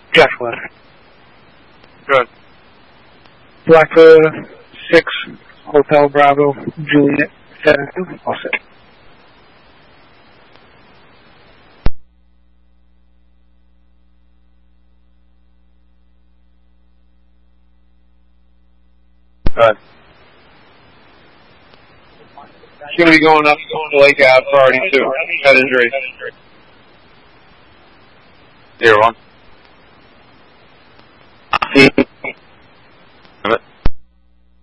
Jefflin. Good. Blackfoot 6, Hotel Bravo, Juliet 72, all set. Good. He's going to be going up to Lake Ave Friday too. Head injury. 0-1.